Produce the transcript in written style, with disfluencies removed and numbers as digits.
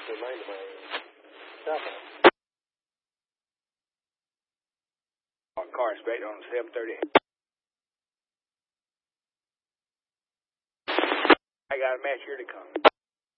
remind my cell phone. Car inspector on 7:30. I got a match here to come.